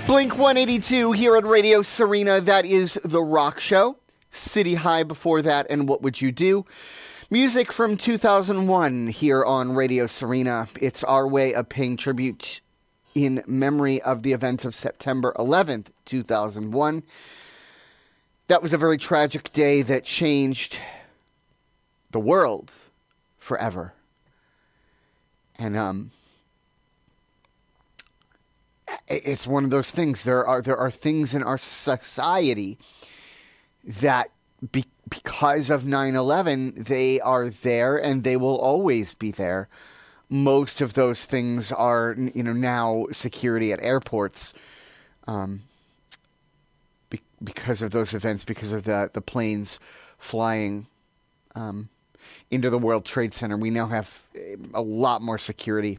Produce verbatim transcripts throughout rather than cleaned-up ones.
Blink one eighty-two here at Radio Serena. That is The Rock Show. City High before that, and What Would You Do? Music from two thousand one here on Radio Serena. It's our way of paying tribute in memory of the events of September eleventh, two thousand one. That was a very tragic day that changed the world forever. And um, it's one of those things. There are there are things in our society that, be, because of nine eleven, they are there and they will always be there. Most of those things are, you know, now security at airports. Um, because of those events, because of the, the planes flying um, into the World Trade Center. We now have a lot more security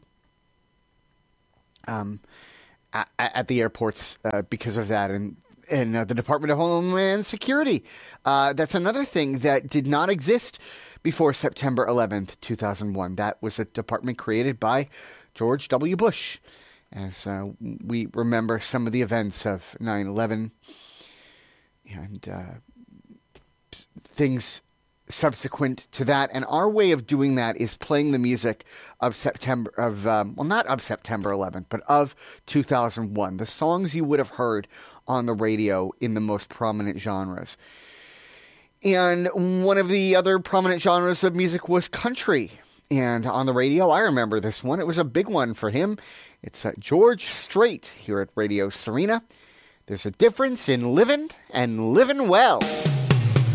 um, at, at the airports uh, because of that. And, and uh, the Department of Homeland Security, uh, that's another thing that did not exist before September eleventh, two thousand one. That was a department created by George W. Bush. As uh, we remember some of the events of nine eleven, and uh, things subsequent to that. And our way of doing that is playing the music of September, of um, well, not of September eleventh, but of two thousand one. The songs you would have heard on the radio in the most prominent genres. And one of the other prominent genres of music was country. And on the radio, I remember this one. It was a big one for him. It's uh, George Strait here at Radio Serena. There's a difference in living and living well.